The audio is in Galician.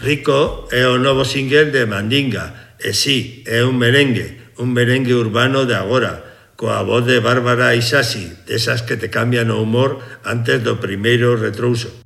Rico é o novo single de Mandinga, e sí, é un merengue urbano de agora, coa voz de Bárbara Isasi, desas que te cambian o humor antes do primeiro retrouso.